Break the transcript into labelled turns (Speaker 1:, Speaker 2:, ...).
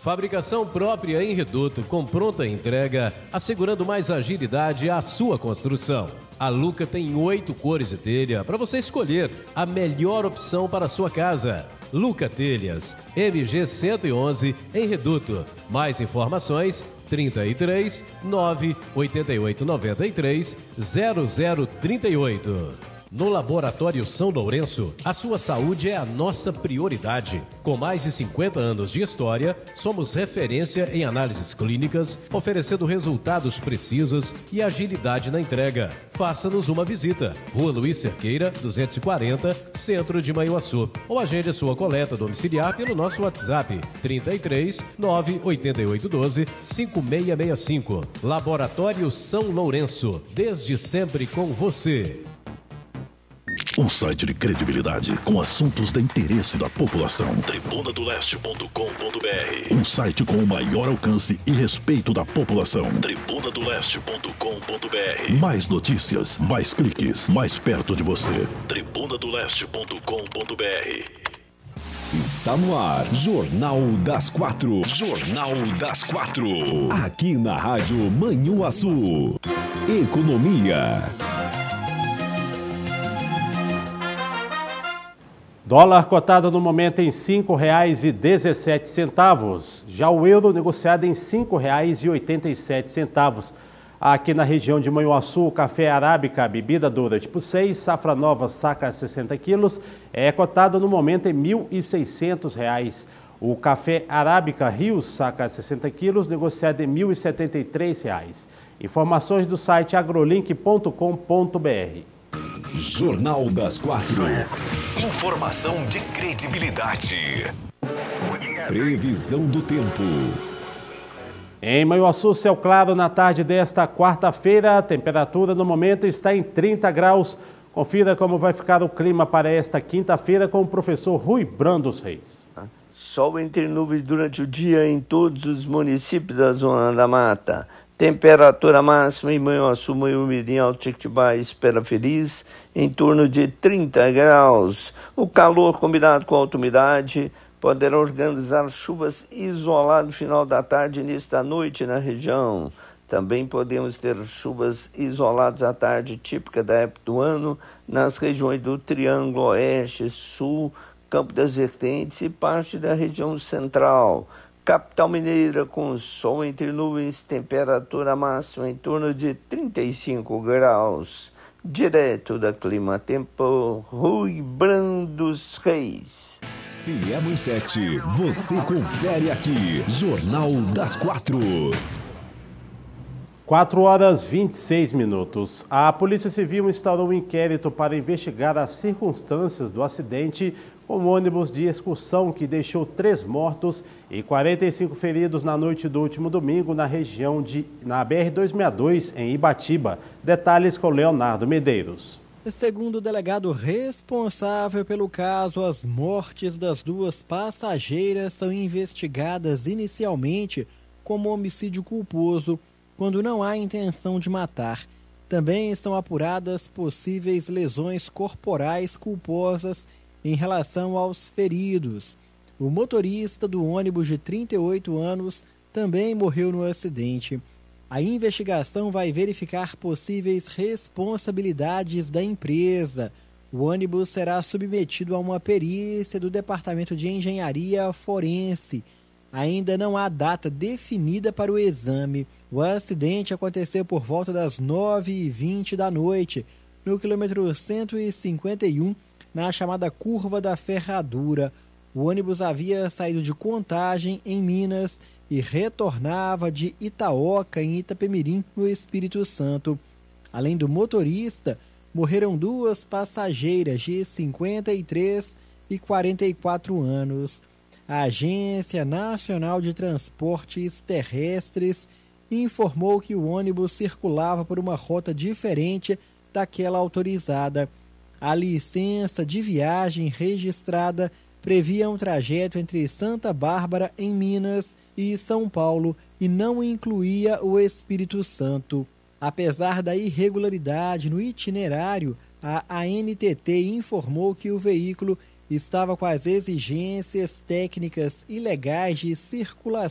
Speaker 1: Fabricação própria em Reduto, com pronta entrega, assegurando mais agilidade à sua construção. A Luca tem 8 cores de telha para você escolher a melhor opção para a sua casa. Luca Telhas, MG 111 em Reduto. Mais informações 33 9 88 93 0038. No Laboratório São Lourenço, a sua saúde é a nossa prioridade. Com mais de 50 anos de história, somos referência em análises clínicas, oferecendo resultados precisos e agilidade na entrega. Faça-nos uma visita. Rua Luiz Cerqueira, 240, Centro de Manhuaçu. Ou agende sua coleta domiciliar pelo nosso WhatsApp, 33 98812 5665. Laboratório São Lourenço, desde sempre com você.
Speaker 2: Um site de credibilidade com assuntos de interesse da população. tribunadoleste.com.br. Um site com o maior alcance e respeito da população. tribunadoleste.com.br. Mais notícias, mais cliques, mais perto de você. tribunadoleste.com.br.
Speaker 3: Está no ar, Jornal das 4. Jornal das 4. Aqui na Rádio Manhuaçu. Economia.
Speaker 4: Dólar cotado no momento em R$ 5,17. Já o euro negociado em R$ 5,87. Aqui na região de Manhuaçu, o café arábica, bebida dura tipo 6, safra nova, saca 60 quilos, é cotado no momento em R$ 1.600. O café arábica Rios, saca 60 quilos, negociado em R$ 1.073. Informações do site agrolink.com.br.
Speaker 3: Jornal das 4. Informação de credibilidade. Previsão do tempo.
Speaker 4: Em Manhuaçu, céu claro na tarde desta quarta-feira. A temperatura no momento está em 30 graus. Confira como vai ficar o clima para esta quinta-feira com o professor Rui Brandos Reis.
Speaker 5: Sol entre nuvens durante o dia em todos os municípios da Zona da Mata. Temperatura máxima em Manhuaçu, Manhumirim, Alto Jequitibá, Espera Feliz, em torno de 30 graus. O calor combinado com a alta umidade poderá organizar chuvas isoladas no final da tarde e início da noite na região. Também podemos ter chuvas isoladas à tarde, típica da época do ano, nas regiões do Triângulo Oeste, Sul, Campo das Vertentes e parte da região central. Capital Mineira com sol entre nuvens, temperatura máxima em torno de 35 graus. Direto da Clima Tempo, Rui Brandos Reis.
Speaker 3: Se é manchete, você confere aqui. Jornal das 4.
Speaker 4: 4h26. A Polícia Civil instaurou um inquérito para investigar as circunstâncias do acidente com um ônibus de excursão que deixou 3 mortos e 45 feridos na noite do último domingo na região na BR-262, em Ibatiba. Detalhes com Leonardo Medeiros.
Speaker 6: Segundo o delegado responsável pelo caso, as mortes das 2 passageiras são investigadas inicialmente como homicídio culposo, quando não há intenção de matar. Também são apuradas possíveis lesões corporais culposas em relação aos feridos. O motorista do ônibus de 38 anos também morreu no acidente. A investigação vai verificar possíveis responsabilidades da empresa. O ônibus será submetido a uma perícia do Departamento de Engenharia Forense. Ainda não há data definida para o exame. O acidente aconteceu por volta das 9h20 da noite, no quilômetro 151, na chamada Curva da Ferradura. O ônibus havia saído de Contagem, em Minas, e retornava de Itaoca, em Itapemirim, no Espírito Santo. Além do motorista, morreram 2 passageiras de 53 e 44 anos. A Agência Nacional de Transportes Terrestres informou que o ônibus circulava por uma rota diferente daquela autorizada. A licença de viagem registrada previa um trajeto entre Santa Bárbara, em Minas, e São Paulo, e não incluía o Espírito Santo. Apesar da irregularidade no itinerário, a ANTT informou que o veículo estava com as exigências técnicas e legais de circulação